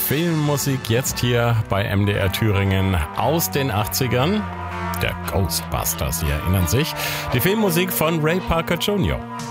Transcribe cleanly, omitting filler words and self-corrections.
Filmmusik jetzt hier bei MDR Thüringen aus den 80ern. Der Ghostbusters, Sie erinnern sich. Die Filmmusik von Ray Parker Jr.